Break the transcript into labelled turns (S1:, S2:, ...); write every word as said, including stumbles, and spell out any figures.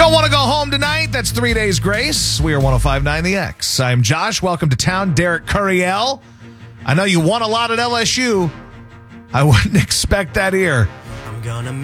S1: Don't want to go home tonight? That's three days grace. We are one oh five point nine The X. I'm Josh. Welcome to town. Derek Curriell. I know you won a lot at L S U. I wouldn't expect that here.
S2: I'm gonna